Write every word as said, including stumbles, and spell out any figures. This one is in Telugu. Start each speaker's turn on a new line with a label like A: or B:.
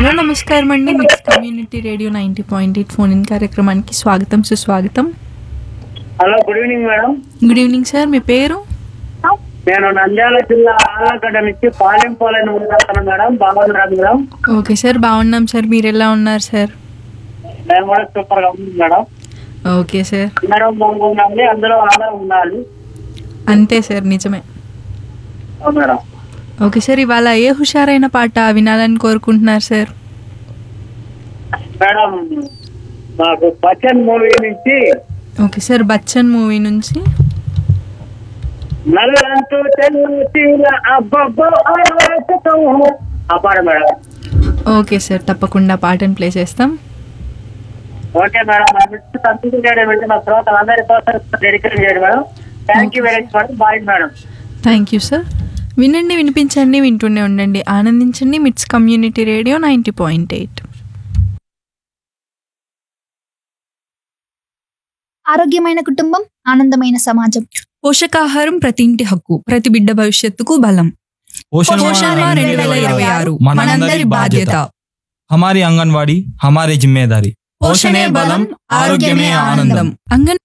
A: హలో నమస్కారం అండి. Mix community radio ninety point eight phone in కార్యక్రమానికి స్వాగతం సుస్వాగతం.
B: Hello, good evening madam.
A: Good evening sir, మీ పేరు?
B: నేను నంద్యాల జిల్లా ఆళ్ళగడ్డ నుంచి పాలెంపాలెం ఉంటాను మేడం. బాగున్నారా మేడం?
A: ఓకే సార్, బాగున్నాం సార్. మీరు ఎలా ఉన్నారు సార్?
B: నేను కూడా సూపర్ గా ఉంది మేడం.
A: Okay sir.
B: అందరం బాగుండాలి, అందరూ ఆలా ఉండాలి.
A: అంతే సార్, నిజమే.
B: అవును మేడం.
A: ఓకే సార్, ఇవాళ ఏ హుషారైన పాట వినాలని కోరుకుంటున్నారు సార్?
B: మేడం, మాకు బచ్చన్ మూవీ నుంచి
A: ఓకే సార్, బచ్చన్ మూవీ నుంచి
B: నల్లంటూ తెల్ల అబ్బబ్బో ఆ పాట మేడం.
A: ఓకే సార్, తప్పకుండా పాటను ప్లే చేస్తాం.
B: Okay madam. మా మిస్టర్ కంప్లీట్ చేయడం అంటే మా శ్రోతలు అందరి కోసం డెడికేట్ చేయడం madam. Thank you very much madam. Bye madam.
A: Thank you sir. వినండి, వినిపించండి, వింటూనే ఉండండి, ఆనందించండి. మిట్స్ community radio ninety point eight.
C: ఆరోగ్యమైన కుటుంబం, ఆనందమైన సమాజం.
D: పోషకాహారం ప్రతి ఇంటి హక్కు, ప్రతి బిడ్డ భవిష్యత్తుకు బలం.
E: पोषण
D: పోషణ రెండు వేల ఇరవై ఆరు మనందరి బాధ్యత.
E: हमारी आंगनवाड़ी हमारी जिम्मेदारी.
D: పోషణే బలం, ఆరోగ్యమే ఆనందం. అంగన్